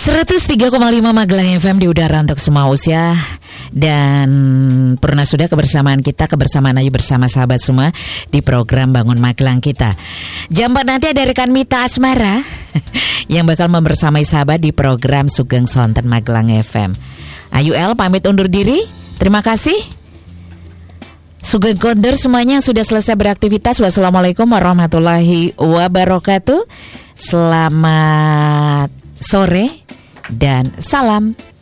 103,5 Magelang FM di udara untuk semua usia. Dan pernah sudah kebersamaan Ayu bersama sahabat semua di program Bangun Magelang kita. Jam 4 nanti ada rekan Mita Asmara yang bakal membersamai sahabat di program Sugeng Sonten Magelang FM. Ayu El pamit undur diri. Terima kasih. Sugeng Kondur semuanya yang sudah selesai beraktivitas. Wassalamualaikum warahmatullahi wabarakatuh. Selamat sore dan salam.